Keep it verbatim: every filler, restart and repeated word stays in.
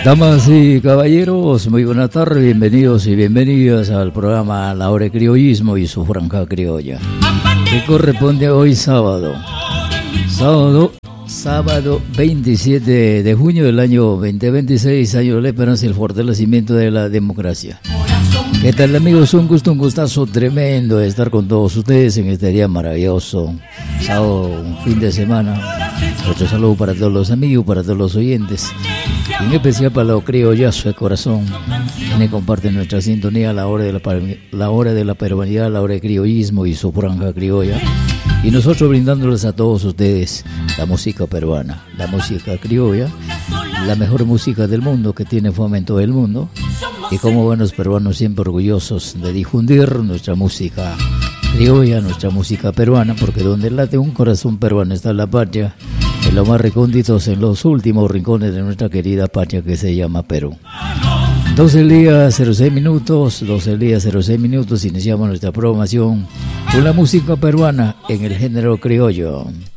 Damas y caballeros, muy buena tarde, bienvenidos y bienvenidas al programa La Hora de Criollismo y su franja criolla, que corresponde hoy sábado, sábado, sábado veintisiete de junio del año veinte veintiséis, año de la esperanza y el fortalecimiento de la democracia. ¿Qué tal, amigos? Un gusto, un gustazo tremendo de estar con todos ustedes en este día maravilloso, sábado, un fin de semana. Nuestro saludo para todos los amigos, para todos los oyentes, y en especial para los criollazos de corazón, quienes comparten nuestra sintonía a la hora de la, la hora de la peruanidad, la hora de criollismo y su franja criolla. Y nosotros brindándoles a todos ustedes la música peruana, la música criolla, la mejor música del mundo que tiene fama en todo el mundo. Y como buenos peruanos siempre orgullosos de difundir nuestra música criolla, nuestra música peruana, porque donde late un corazón peruano está la patria, en los más recónditos, en los últimos rincones de nuestra querida patria que se llama Perú. doce días, cero seis minutos, doce días, cero seis minutos, iniciamos nuestra programación con la música peruana en el género criollo.